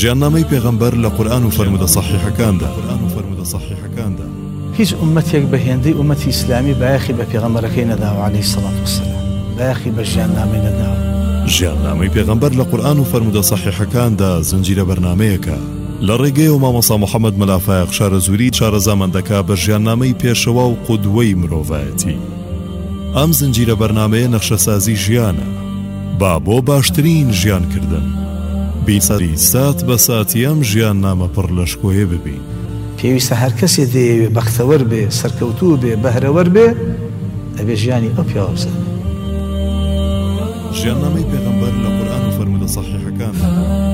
ژیاننامەی پێغەمبەر لە قورئان و فەرمودە صحیحەکاندا هیچ ئومەتێک بە هێندەی ئومەتی ئیسلامی بایەخی بە پێغەمبەرەکەی نەداوە عەلەیهی سەڵات وەسەلام، بایەخی بە ژیاننامەی نەداوە. ژیاننامەی پێغەمبەر لە قورئان و فەرمودە صحیحەکاندا زنجیرە بەرنامەیەکە لە ڕێگەی مامۆستا محەممەد مەلافایق شارەزووری چارەزامان دەکا بە ژیاننامەی پێشەوە و قودوەی مرۆڤایەتی. ئەم زنجیرە بەرنامەیە نەخشەسازی ژیانە با بۆ باشترین ژیانکردن. بیسەری سات بە ساتی ئەم ژیاننامە پڕ لەشکۆیە ببین. پێویستە هەر کەسێ دەیەوێ بەختەوەر بێ، سەرکەوتوو بێ، بەهرەوەر بێ، ئەبێ ژیانی ئەو پیاوە بزانێ. ژیاننامەی پێغەمبەر لە قورئان و فەرمودە صحیحەکاندا.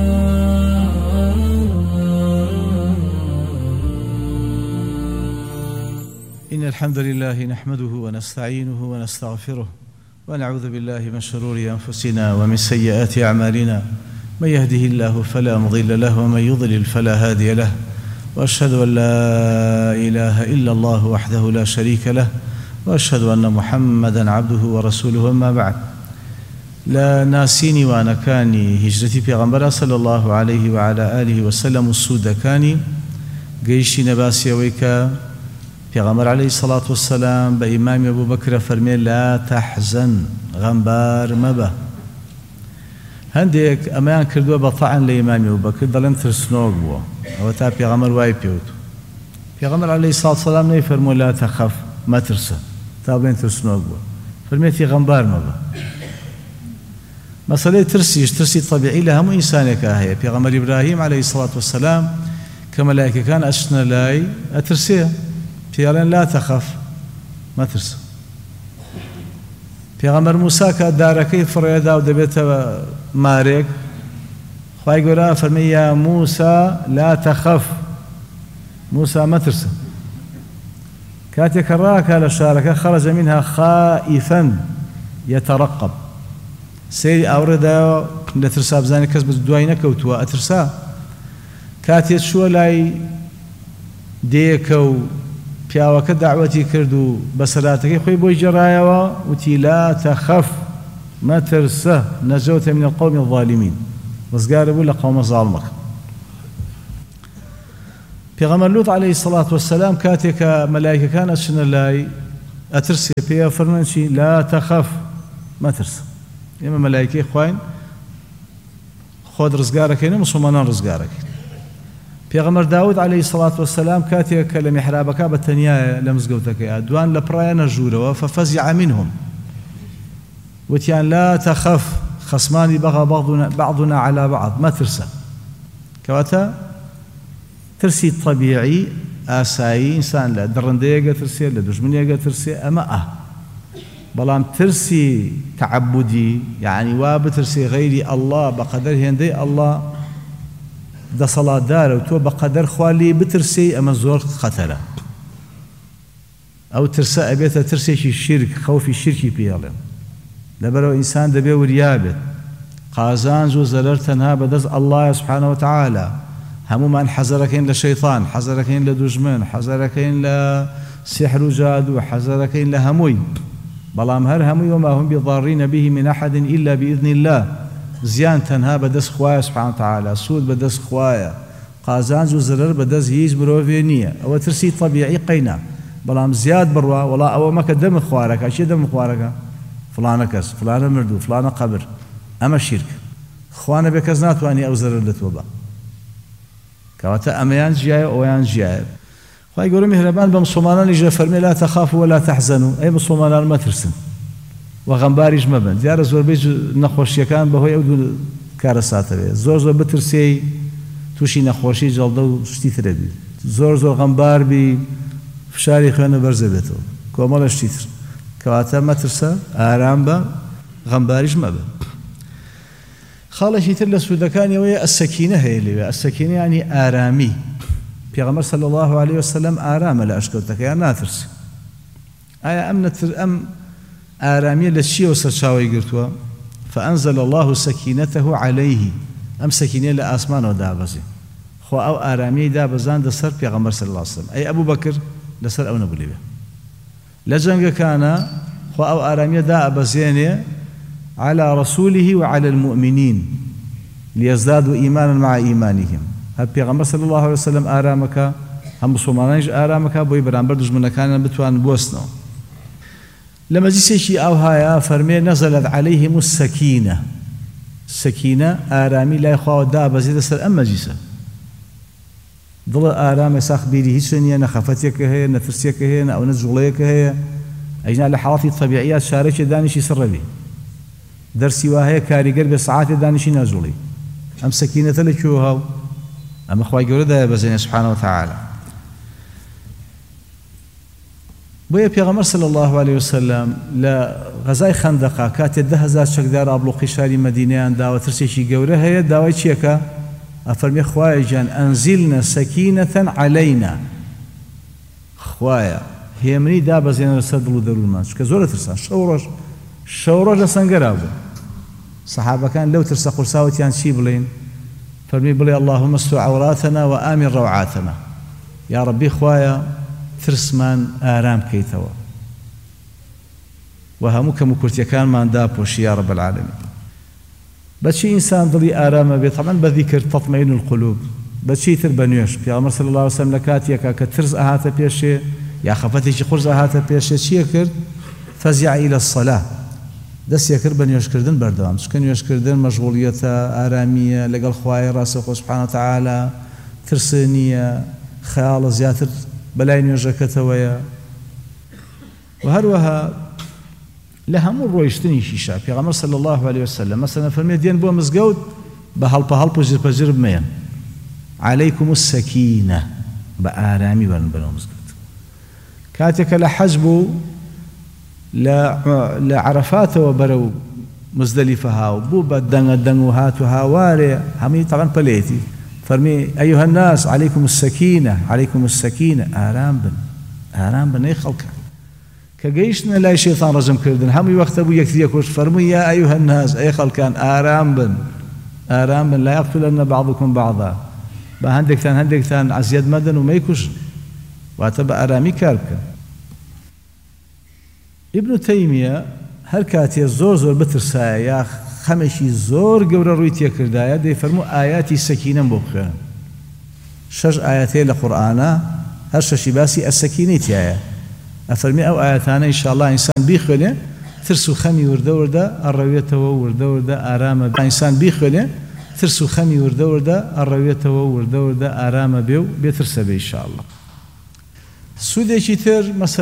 إن الحمد لله نحمده ونستعينه ونستغفره ونعوذ بالله من شرور أنفسنا ومن سيئات أعمالنا، من يهده الله فلا مضل له ومن يضلل فلا هادي له، وأشهد أن لا إله إلا الله وحده لا شريك له، وأشهد أن محمدا عبده ورسوله. أما بعد، لا ناسيني وأنا كاني هجرتي پیغمبر صلى الله عليه وعلى آله وسلم السود كاني قيشي نباسي ويكا پیغمبر عليه الصلاة والسلام بإمام أبو بكر فرمي لا تحزن غنبار مبا. هندێک ئەمەیان کردووە بە تەعن لە ئیمامی ئەبوبەکر، دەڵێن ترسنۆک بووە، ئەوە تا پێغەمبەر وای پێوت. پێغەمبەر عەلەیهی سەڵات وسەلام نەیفەرمووە لا تەخەف مەترسە، تا بڵێن ترسنۆک بووە، فەرمێتی غەمبار مەبە. مەسەلەی ترسیش ترسی طەبیعی لە هەموو ئینسانێکە هەیە. پێغەمبەر ئیبراهیم عەلەیهی سەڵات وسەلام کە مەلایکەکان ئەچنە لای ئەترسێ، پێڵێن لا تەخەف مەترسە. پێغەمبەر موسا کە دارەکەی فڕێدا و دەبێتەوە مارێک، خوای گەورە فەرمێ یا موسا لا تەخەف، موسا مەترسە. کاتێک کە ڕاکا لە شارەکە خەرەجە منها خائیفەن یەتەڕەقەب، سەیری ئاوڕێدایەوە لە ترسا بزانێ کەس بە دوای نەکەوتووە ئەترسا. کاتێک چووە لای دێکە و پیاوەکە داعوەتی کرد و بەسەلاتەکەی خۆی بۆی جێڕایەوە، وتی لا تەخەف مەترسە نەجەوتە من القوم الظالمین، ڕزگارە بوو لە قەومە زاڵمەکە. پێغەمبەر لوط عەلەیهی سەڵات وەسەلام کاتێک کە مەلایکەکان ئەچنە لای ئەترسێ، پێیان فەرموویان چی؟ لا تەخەف مەترسە. ئێمە مەلایکەی خوین، خۆت ڕزگارەکەین و موسڵمانان ڕزگارەکەین. پێغەمبەر داود عەلەیهی سەڵات وەسەلام کاتێک کە لە میحرابەکە بە تەنیایە لە مزگەوتەکەیە، دوان لە پڕایە نەژوورەوە، فەفەزیع منهم، وتیان لا تەخەف خەسمانی بەغا بعضنا على بعض مەترسە. کەواتە ترسی طەبیعی ئاسایی ئینسان لە دڕندەیەگە ترسێ، لە دوژمنیەگە ترسێ، ئەمە بەڵام ترسی تعبدی، یعنی وا بترسی غەیری ئەڵڵا بەقەدەر هێندەی ئەڵڵا دەسەڵاتدارە و تۆ بەقەدەر خوا لێ بترسی، ئەمە زۆر خەتەرە. ئەو ترسە ئەبێتە ترسێکی شرک، خەوفی شرکی پێڵێن. لەبەرەوە ئینسان دەبێ وریابێت قازانج و زەرەر تەنها بەدەست ئەڵڵایە سوبحانەهو وتەعالا. هەمومان حەزەرەکەین لە شەیطان، حەزەرەکەین لە دوژمن، حەزەرەکەین لە سحر و جادو، حەزەرەکەین لە هەمووی، بەڵام هەر هەمووی وما هم بضارین به من أحد إلا بإذن الله. زیان تەنها بەدەست خوایە سوبحانەهو وتەعالا، سوود بەدەست خوایە، قازانج و زەرەر بەدەست هیچ مرۆڤێ نییە. ئەوە ترسی طەبیعی قەینا، بەڵام زیاد بڕوا وەڵا ئەوە مەکە دەمت خوارەکە. چێ دەمت خوارەکە؟ فلانە کەس، فلانە مردوو، فلانە قەبر. ئەمە شیرک، خوانە بێ کەس ناتوانێ ئەو زەرەر لە تۆ بە. کەواتە ئەمەیان جیایە ئەویان جیایە. خوای گەورە میهرەبان بە موسڵمانانیش دەفەرمێ لا تەخافوا ولا تەحزەنوا، ئەی موسڵمانان مەترسن و غەمباریش مەبن. دیارە زۆربەی نەخۆشیەکان بەهۆی ئەو دوو کارە ساتەوێت. زۆر بترسێ تووشی نەخۆشی جەڵدە و شتی ترە بی، زۆر غەمبار بی فشاری خوێنە بەرزە بێتەوە، کۆمەڵە شتی تر. کەواتە مەترسە، ئارام بە، غەمباریش مەبە. خاڵێکی تر لە سوودەکانیەوەیە ئەسەکینە هەیە لێوێ. ئەسەکینە یعنی ئارامی. پێغەمبەر صلی الله عليه وسلم ئارامە لە ئەشکەوتەکەیان، ناترسێ. ئایا ئەم ئارامیە لە چیەوە سەرچاوەی گرتووە؟ فأنزل الله سكينته عليه، ئەم سەکینەیە لە ئاسمانەوە دابەزێ. خۆ ئەو ئارامیەی دابەزاندە سەر پێغەمبەر صلی الله عليه وسلم. ئەی ئەبوو بەکر لەسەر ئەو نەبوو لێوێ. لە جەنگەکانە خۆ ئەو ئارامیە دابەزێنێ على رسوله وعلى المؤمنين، ليزدادوا إيمانا مع إيمانهم. هل پیغمبر صلى الله عليه وسلم آرامك هم مسلمانانش آرامك بوي برانبر دژمنەکان بتوان بوەستنەوە. لە مەجلیسێکی ئاوهایە فەرمێ نەزەلت عليهم السكينة. سكينة ئارامی لای خواوە دابەزێتە سەر ئەم مەجلیسە. دڵە ئارامە ساخبیری هیچ نییە، نەخەفەتێکە هەیە، نەترسێکە هەیە، ئەو نەجوڵەیەکە هەیە. ئەینا لە حاڵەتی طەبیعیات شارێکی دانیشی سڕەبی. دەرسی وا هەیە کاریگەر بە سەعاتێ دانیشی نەجوڵی. ئەم سەکینەتە لەکوێوە هاو؟ ئەمە خوای گەورە دایەبەزێنێ سبحانه وتعالى. بۆیە پێغەمبەر صلی الله عليه وسلم لە غەزای خەندەقا کاتێ 10,000 چەکدار ئابڵوقی شاری مەدینەیان داوە ترسێکی گەورە هەیە، داوای چیەکە؟ ئەفەرمێ خوایە گیان ئەنزیلنە سەکینەتەن عەلەینا. خوایە هێمنی دابەزێنە لەسەر دڵ و دەروونمان، چونکە زۆرە ترسان. شەو ڕۆژ لە سەنگەرا بوو. سەحابەکان لەو ترسە قورساوەتیان چی بڵێن؟ فەرمی بڵێ اللهم استر عوراتنا وآمن روعاتنا. یا ربی خوایە ترسمان ئارام بکەیتەوە و هەموو کەم و کورتیەکانمان داپۆشی یا رب العالمین. بەچی ئینسان دڵی ئارامە بێت؟ طبعاً بە ذیکر تەطمئین القلوب. بەچی تر بە نوێش؟ پێغەمبەر صلی الله عليه وسلم لە کاتێکە کە ترس ئەهاتە پێشێ یا خەفەتێکی قورس ئەهاتە پێشێ چیە کرد؟ فەزیع إلى الصلاة. دەستیە کرد بە نوێژکردن بەردەوام، چونکە نوێژکردن مەشغوڵیەتە، ئارامیە لەگەڵ خوای ڕاستەوخۆ سبحانه وتعالى، ترس نییە، خەیاڵە زیاتر بەلای نوێژەکەتەوەیە. و هەروەها لە هەموو ڕۆیشتنیشیشا پێغەمبەر صلی الله عليه وسلم مەسەلەن فەرمێ دێن بۆ مزگەوت بە هەڵپە هەڵپ و ژرپەژر بمێن، عەلەیکم السەکینە، بە ئارامی بەرن بەرەو مزگەوت. کاتێکە لە حەج بوو لە عەرەفاتەوە بەرەو مزدەلیفە هاو بوو بە دەنگە دەنگ و هات و هاوارێ هەمووی تەقەن پەلێتی فەرمی ئەیها الناس عەلەیکم السەکینە عەلەیکم السەکینە، ئارام بن، ئارام بن ئەی خەڵکان. کە گەیشتنە لای شەیتان ڕەجەمکردن هەمووی وەختە بوو یەکتریە کوشت، فەرمووی یا ئەیها الناس، ئەی خەڵکان ئارام بن، ئارام بن، لا یەقتولەنە بەعضکم بەعضا، بە هەندێکتان عەزیەت مەدەن و مەیکوشن، واتە بە ئارامی کار بکەن. ابن تەیمیە هەر کاتێ زۆر بترسایە یا خەمێکی زۆر گەورە ڕووی تێکردایە دەیفەرموو ئایاتی سەکینەم بۆ بخوێنن. 6 ئایەتەیە لە قورئانە، هەر 6 باسی ئەسەکینەی تایە. ئەفەرمی ئەو ئایەتانە ئینشاءالله ئینسان بیخوێنێ ترس و خەمی وردە ئەڕەوێتەوە، وردە ئارامە. ئینسان بیخوێنێ ترس و خەمی وردە ئەڕەوێتەوە، وردە ئارامە بێ و بێترسە بێ ئینشاءالله. سوودێکی تر